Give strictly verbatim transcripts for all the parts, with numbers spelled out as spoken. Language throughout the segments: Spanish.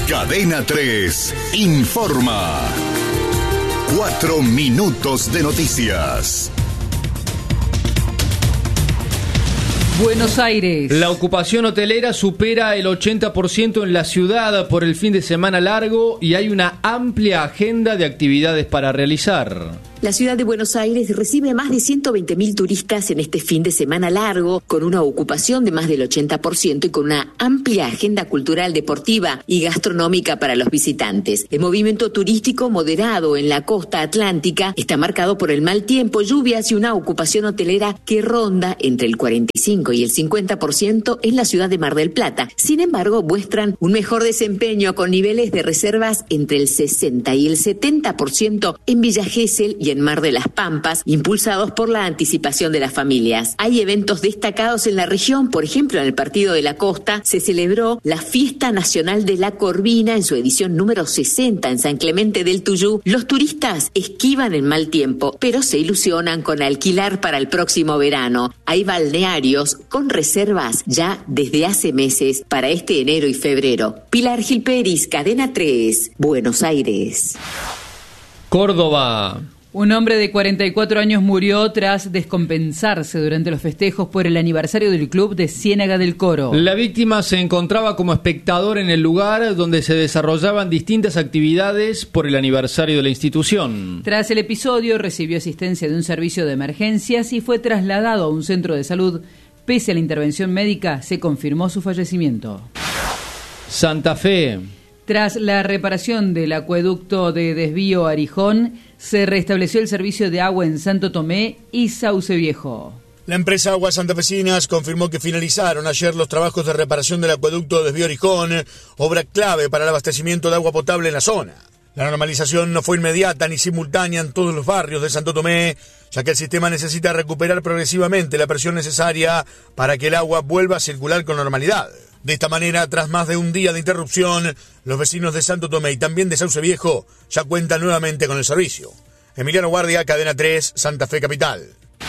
Cadena tres informa. Cuatro minutos de noticias. Buenos Aires. La ocupación hotelera supera el ochenta por ciento en la ciudad por el fin de semana largo y hay una amplia agenda de actividades para realizar. La ciudad de Buenos Aires recibe más de ciento veinte mil turistas en este fin de semana largo, con una ocupación de más del ochenta por ciento y con una amplia agenda cultural, deportiva y gastronómica para los visitantes. El movimiento turístico moderado en la costa atlántica está marcado por el mal tiempo, lluvias y una ocupación hotelera que ronda entre el cuarenta y cinco y el cincuenta por ciento en la ciudad de Mar del Plata. Sin embargo, muestran un mejor desempeño con niveles de reservas entre el sesenta y el setenta por ciento en Villa Gesell y en Mar de las Pampas, impulsados por la anticipación de las familias. Hay eventos destacados en la región, por ejemplo, en el Partido de la Costa se celebró la Fiesta Nacional de la Corvina en su edición número sesenta en San Clemente del Tuyú. Los turistas esquivan el mal tiempo, pero se ilusionan con alquilar para el próximo verano. Hay balnearios con reservas ya desde hace meses para este enero y febrero. Pilar Gil Peris, Cadena tres, Buenos Aires. Córdoba. Un hombre de cuarenta y cuatro años murió tras descompensarse durante los festejos por el aniversario del club de Ciénaga del Coro. La víctima se encontraba como espectador en el lugar donde se desarrollaban distintas actividades por el aniversario de la institución. Tras el episodio, recibió asistencia de un servicio de emergencias y fue trasladado a un centro de salud. Pese a la intervención médica, se confirmó su fallecimiento. Santa Fe. Tras la reparación del acueducto de desvío Arijón, se restableció el servicio de agua en Santo Tomé y Sauce Viejo. La empresa Aguas Santafesinas confirmó que finalizaron ayer los trabajos de reparación del acueducto de desvío Arijón, obra clave para el abastecimiento de agua potable en la zona. La normalización no fue inmediata ni simultánea en todos los barrios de Santo Tomé, ya que el sistema necesita recuperar progresivamente la presión necesaria para que el agua vuelva a circular con normalidad. De esta manera, tras más de un día de interrupción, los vecinos de Santo Tomé y también de Sauce Viejo ya cuentan nuevamente con el servicio. Emiliano Guardia, Cadena tres, Santa Fe Capital.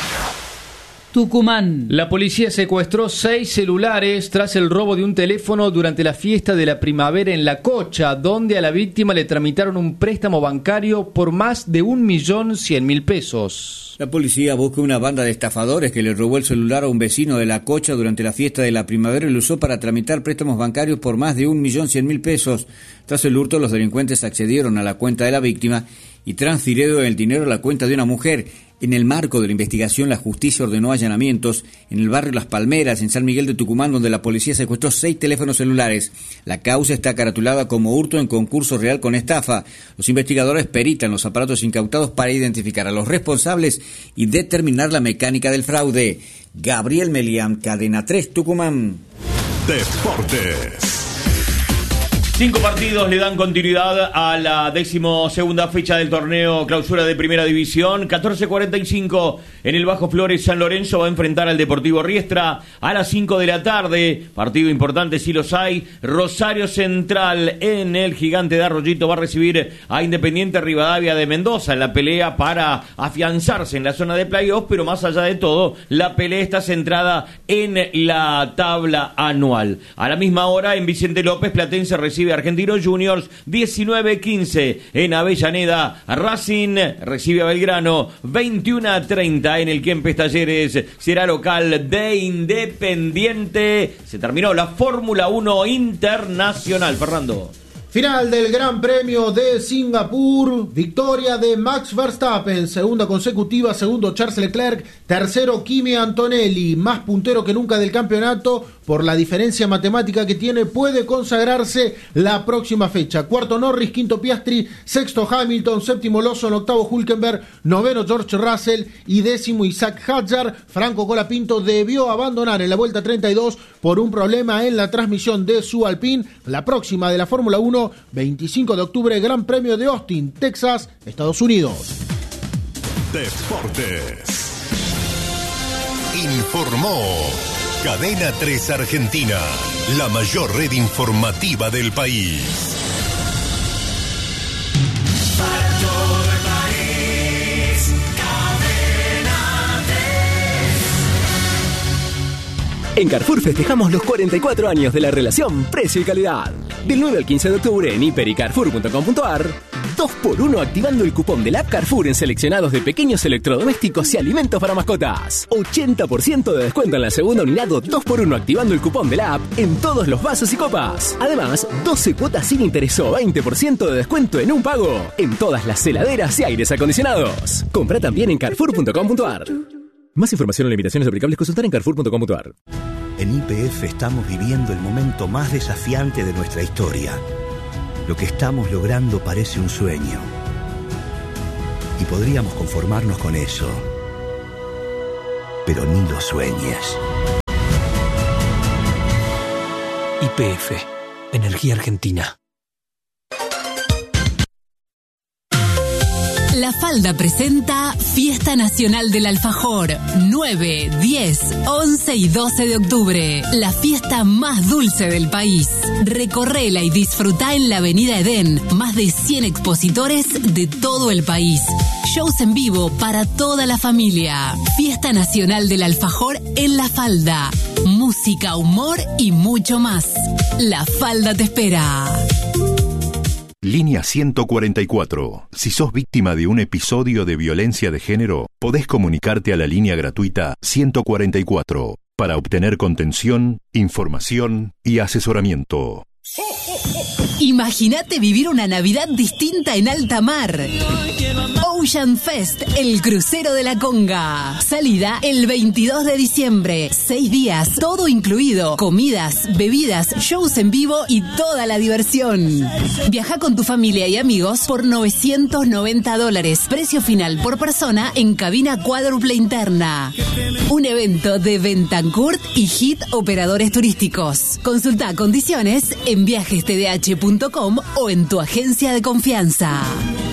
Tucumán. La policía secuestró seis celulares tras el robo de un teléfono durante la fiesta de la primavera en La Cocha, donde a la víctima le tramitaron un préstamo bancario por más de un millón cien mil pesos. La policía busca una banda de estafadores que le robó el celular a un vecino de La Cocha durante la fiesta de la primavera y lo usó para tramitar préstamos bancarios por más de un millón cien mil pesos. Tras el hurto, los delincuentes accedieron a la cuenta de la víctima y transfirieron el dinero a la cuenta de una mujer. En el marco de la investigación, la justicia ordenó allanamientos en el barrio Las Palmeras, en San Miguel de Tucumán, donde la policía secuestró seis teléfonos celulares. La causa está caratulada como hurto en concurso real con estafa. Los investigadores peritan los aparatos incautados para identificar a los responsables y determinar la mecánica del fraude. Gabriel Melián, Cadena tres, Tucumán. Deportes. Cinco partidos le dan continuidad a la decimosegunda fecha del torneo clausura de Primera División. catorce cuarenta y cinco en el Bajo Flores. San Lorenzo va a enfrentar al Deportivo Riestra a las cinco de la tarde. Partido importante si los hay. Rosario Central en el Gigante de Arroyito va a recibir a Independiente Rivadavia de Mendoza en la pelea para afianzarse en la zona de playoff. Pero más allá de todo, la pelea está centrada en la tabla anual. A la misma hora en Vicente López, Platense recibe Argentinos Juniors. Diecinueve quince en Avellaneda, Racing recibe a Belgrano. Veintiuno a treinta en el Kempes Talleres será local de Independiente. Se terminó la Fórmula uno Internacional. Fernando. Final del Gran Premio de Singapur, victoria de Max Verstappen, segunda consecutiva, segundo Charles Leclerc, tercero Kimi Antonelli, más puntero que nunca del campeonato, por la diferencia matemática que tiene, puede consagrarse la próxima fecha. Cuarto Norris, quinto Piastri, sexto Hamilton, séptimo Lawson, octavo Hülkenberg, noveno George Russell y décimo Isaac Hadjar. Franco Colapinto debió abandonar en la vuelta treinta y dos por un problema en la transmisión de su Alpine. La próxima de la Fórmula uno, veinticinco de octubre, Gran Premio de Austin, Texas, Estados Unidos. Deportes. Informó Cadena tres Argentina, la mayor red informativa del país. Para todo el país, Cadena tres. En Carrefour festejamos los cuarenta y cuatro años de la relación precio y calidad. Del nueve al quince de octubre en hiper y carrefour punto com punto a r, dos por uno activando el cupón del app Carrefour en seleccionados de pequeños electrodomésticos y alimentos para mascotas. ochenta por ciento de descuento en la segunda unidad o dos por uno activando el cupón de la app en todos los vasos y copas. Además, doce cuotas sin interés o veinte por ciento de descuento en un pago en todas las heladeras y aires acondicionados. Compra también en carrefour punto com punto a r. Más información o limitaciones aplicables, consultar en carrefour punto com punto a r. En Y P F estamos viviendo el momento más desafiante de nuestra historia. Lo que estamos logrando parece un sueño. Y podríamos conformarnos con eso. Pero ni lo sueñes. Y P F, Energía Argentina. La Falda presenta Fiesta Nacional del Alfajor, nueve, diez, once y doce de octubre. La fiesta más dulce del país. Recorrela y disfrutá en la Avenida Edén. Más de cien expositores de todo el país. Shows en vivo para toda la familia. Fiesta Nacional del Alfajor en La Falda. Música, humor y mucho más. La Falda te espera. Línea ciento cuarenta y cuatro. Si sos víctima de un episodio de violencia de género, podés comunicarte a la línea gratuita ciento cuarenta y cuatro para obtener contención, información y asesoramiento. Imagínate vivir una Navidad distinta en alta mar. Ocean Fest, el crucero de la Conga. Salida el veintidós de diciembre. Seis días, todo incluido. Comidas, bebidas, shows en vivo y toda la diversión. Viaja con tu familia y amigos por novecientos noventa dólares. Precio final por persona en cabina cuádruple interna. Un evento de Bentancurt y Hit Operadores Turísticos. Consulta condiciones en viajes t d h punto com o en tu agencia de confianza.